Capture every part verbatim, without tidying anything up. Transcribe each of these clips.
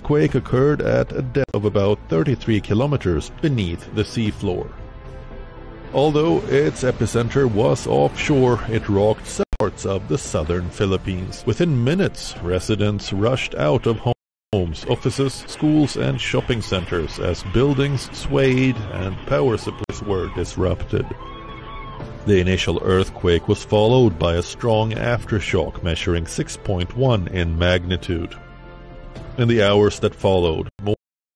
earthquake occurred at a depth of about thirty-three kilometers beneath the seafloor. Although its epicenter was offshore, it rocked several parts of the southern Philippines. Within minutes, residents rushed out of homes, offices, schools, and shopping centers as buildings swayed and power supplies were disrupted. The initial earthquake was followed by a strong aftershock measuring six point one in magnitude. In the hours that followed, more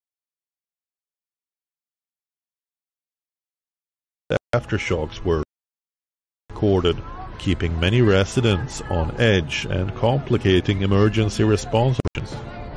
aftershocks were recorded, keeping many residents on edge and complicating emergency response options.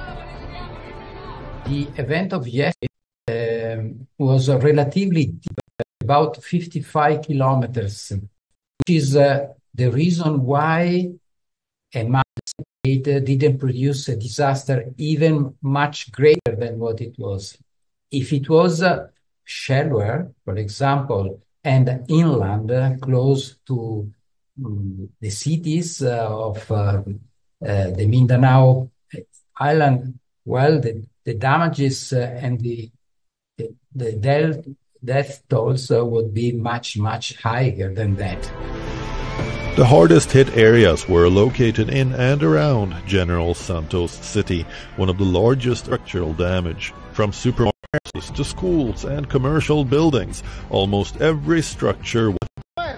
The event of yesterday um, was uh, relatively deep, about fifty-five kilometers, which is uh, the reason why a mountain didn't produce a disaster even much greater than what it was. If it was uh, shallower, for example, and inland, uh, close to um, the cities uh, of uh, uh, the Mindanao island, well, the, the damages uh, and the, the, the death, death tolls uh, would be much, much higher than that. The hardest hit areas were located in and around General Santos City, one of the largest structural damage. From supermarkets to schools and commercial buildings, almost every structure with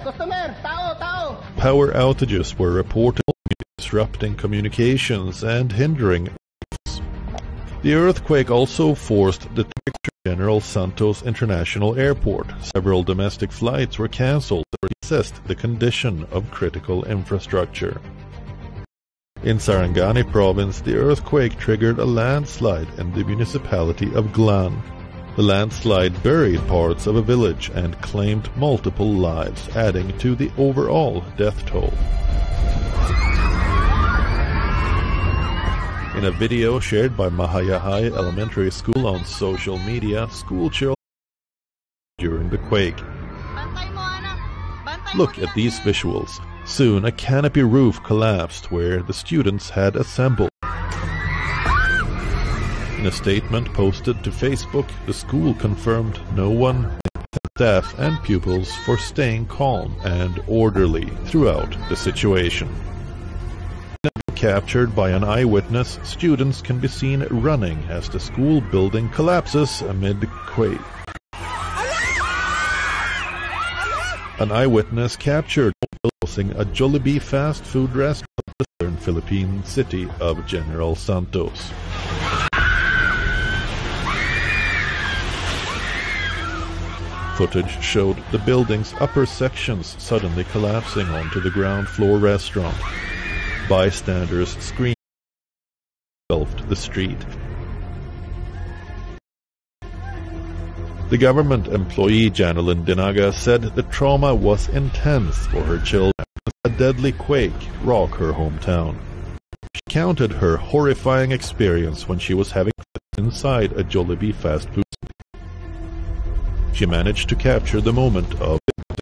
power outages were reported, disrupting communications and hindering. The earthquake also forced the General Santos International Airport. Several domestic flights were cancelled to assess the condition of critical infrastructure. In Sarangani province, the earthquake triggered a landslide in the municipality of Glan. The landslide buried parts of a village and claimed multiple lives, adding to the overall death toll. In a video shared by Mahayahai Elementary School on social media, school children during the quake. Look at these visuals. Soon a canopy roof collapsed where the students had assembled. In a statement posted to Facebook, the school confirmed no one, staff and pupils, for staying calm and orderly throughout the situation. Captured by an eyewitness, students can be seen running as the school building collapses amid the quake. An eyewitness captured closing a Jollibee fast food restaurant in the southern Philippine city of General Santos. Footage showed the building's upper sections suddenly collapsing onto the ground floor restaurant. Bystanders screamed engulfed the street. The government employee Janelyn Dinaga said the trauma was intense for her children as a deadly quake rocked her hometown. She recounted her horrifying experience when she was having inside a Jollibee fast food. She managed to capture the moment of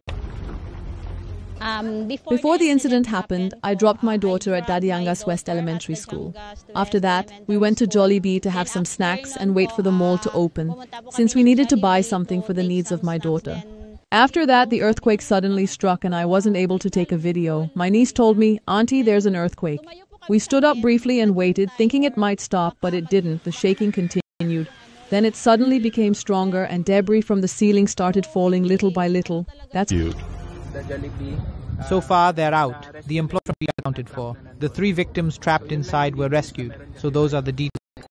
Um, before, before the incident happened, I dropped my daughter at Dadiangas West Elementary School. After that, we went to Jollibee to have some snacks and wait for the mall to open, since we needed to buy something for the needs of my daughter. After that, the earthquake suddenly struck and I wasn't able to take a video. My niece told me, "Auntie, there's an earthquake." We stood up briefly and waited, thinking it might stop, but it didn't. The shaking continued. Then it suddenly became stronger and debris from the ceiling started falling little by little. That's you. So far, they're out. The employees are accounted for. The three victims trapped inside were rescued. So those are the details.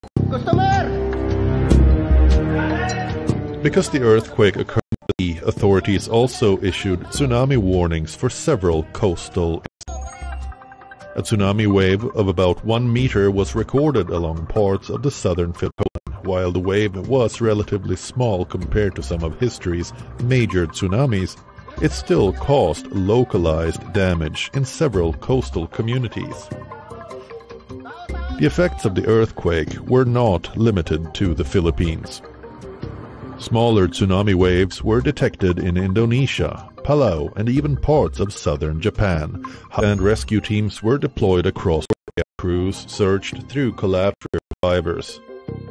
Because the earthquake occurred, the authorities also issued tsunami warnings for several coastal areas. A tsunami wave of about one meter was recorded along parts of the southern Philippines. While the wave was relatively small compared to some of history's major tsunamis, it still caused localized damage in several coastal communities. The effects of the earthquake were not limited to the Philippines. Smaller tsunami waves were detected in Indonesia, Palau, and even parts of southern Japan, and rescue teams were deployed across the area. Crews searched through collapsed survivors.